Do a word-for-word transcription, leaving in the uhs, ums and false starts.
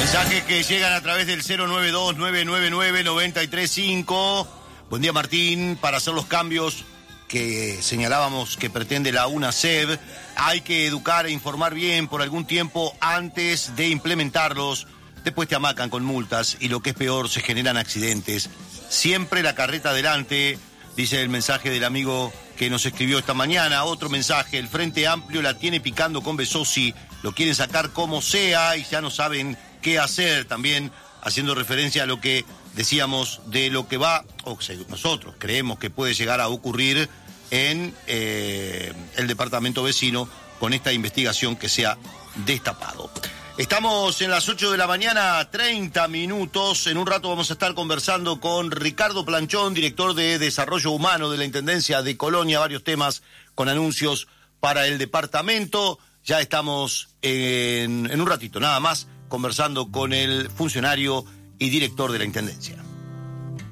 Mensajes que llegan a través del cero nueve dos, nueve nueve nueve, nueve tres cinco. Buen día, Martín. Para hacer los cambios que señalábamos que pretende la UNACEB, hay que educar e informar bien por algún tiempo antes de implementarlos. Después te amacan con multas y lo que es peor, se generan accidentes. Siempre la carreta adelante, dice el mensaje del amigo que nos escribió esta mañana. Otro mensaje: el Frente Amplio la tiene picando con Besosi, lo quieren sacar como sea y ya no saben qué hacer. También haciendo referencia a lo que decíamos de lo que va, o nosotros creemos que puede llegar a ocurrir en eh, el departamento vecino con esta investigación que se ha destapado. Estamos en las ocho de la mañana, treinta minutos. En un rato vamos a estar conversando con Ricardo Planchón, director de Desarrollo Humano de la Intendencia de Colonia, varios temas con anuncios para el departamento. Ya estamos en, en un ratito, nada más, conversando con el funcionario y director de la Intendencia.